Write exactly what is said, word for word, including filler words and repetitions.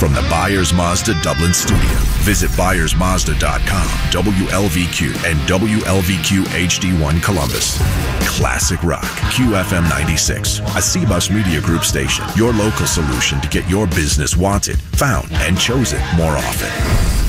From the Byers Mazda Dublin studio, visit Byers Mazda dot com, W L V Q, and W L V Q H D one Columbus. Classic rock, Q F M ninety-six, a C-Bus Media Group station. Your local solution to get your business wanted, found, and chosen more often.